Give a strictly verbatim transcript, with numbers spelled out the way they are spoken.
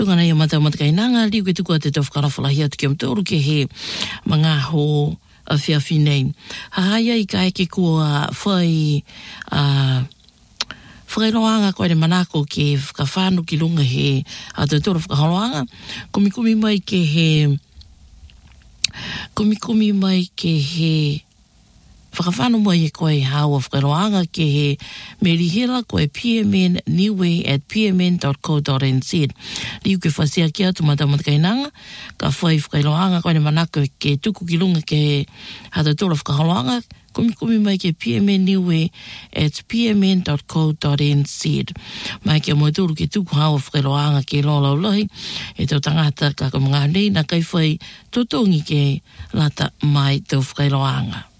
Tunga nei o matau matakainanga, liu ke tuku a te tau whakarafalahi atu ki am tōru ke he mga ho a whiawhi nei. Hahaya i ka eke kua whai a whakailoanga koe re manako ke whakawhanu ki lunga he a te tōru whakaholoanga. Kumi kumi mai ke he kumi kumi mai ke he whakawhanu mai e koe haua whakailoanga ke he merihira koe P M N niue at p m n dot co dot n z. Liu ke whasia ki atu mata matakainanga, ka whai whakailoanga koe ne manako ke tuku ki lunga ke he hata tōra whakaholoanga, kumi kumi mai ke P M N niue at p m n dot co dot n z. Mai ke mo tūru ke tuku haua whakailoanga ke lolau lahi, e tau tangata ka ka mga nei na kai whai tutungi ke lata mai tau whakailoanga.